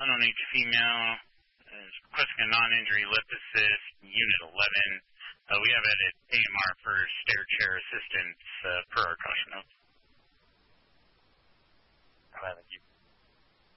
on each female, requesting a non-injury lip assist, Unit 11. We have it at AMR for stair chair assistance per our caution note.